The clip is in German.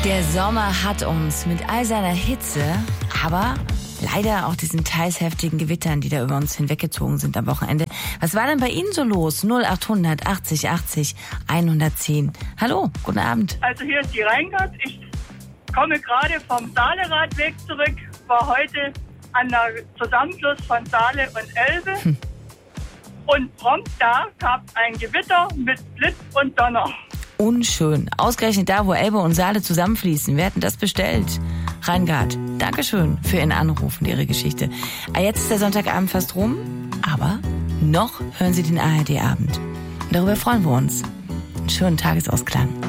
Der Sommer hat uns mit all seiner Hitze, aber leider auch diesen teils heftigen Gewittern, die da über uns hinweggezogen sind am Wochenende. Was war denn bei Ihnen so los? 0800 80 80 110. Hallo, guten Abend. Also hier ist die Reingart. Ich komme gerade vom Saale-Radweg zurück, war heute an der Zusammenfluss von Saale und Elbe. Und prompt da gab ein Gewitter mit Blitz und Donner. Unschön. Ausgerechnet da, wo Elbe und Saale zusammenfließen. Wir hatten das bestellt. Reingard, Dankeschön für Ihren Anruf und Ihre Geschichte. Jetzt ist der Sonntagabend fast rum, aber noch hören Sie den ARD-Abend. Und darüber freuen wir uns. Einen schönen Tagesausklang.